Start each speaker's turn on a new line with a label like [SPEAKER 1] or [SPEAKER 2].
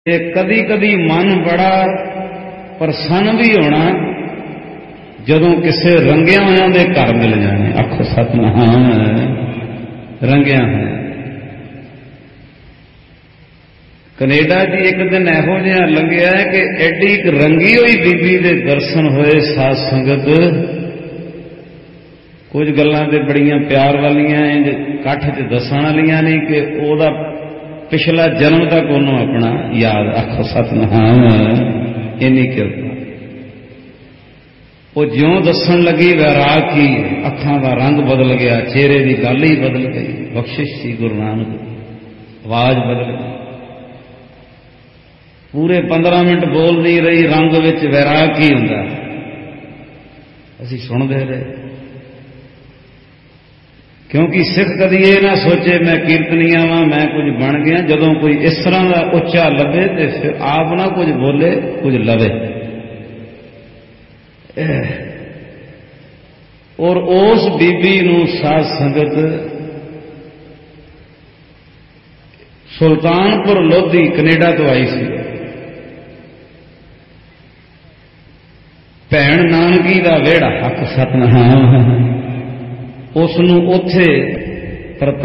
[SPEAKER 1] कदी कदी मन बड़ा प्रसन्न भी होना जदों किसे रंगिया होया दे घर मिल जाने। आखो सतनाम रंगिया है। कनेडा जी एक दिन इहो जिहा लंघिया है कि एडी रंगी हुई बीबी दे दर्शन होए साध संगत। कुछ गल्लां ते बड़ियां प्यार वालियां कट्ठ च दसण वालियां नहीं कि ओहदा पिछला जन्म तक उन्होंने अपना याद। आखो सतनाम इन्नी कृपा। वो ज्यों दसन लगी वैराग की अखां का रंग बदल गया, चेहरे की गल ही बदल गई। बख्शिश सी गुरु नानक, आवाज बदल गई। पूरे 15 मिनट बोल नहीं रही, रंग विच वैराग की हुंदा असीं सुणदे रहे। क्योंकि सिख कदी ये ना सोचे मैं कीर्तनिया वां, मैं कुछ बन गया। जदों कोई इस तरह का उच्चा लभे तो फिर आप ना कुछ बोले कुछ लवे। और उस बीबी नूं साध संगत सुल्तानपुर लोधी कनेडा तो आई सी। भैण नानकी दा वेड़ा। हक सतनाम उसनूं उत्थे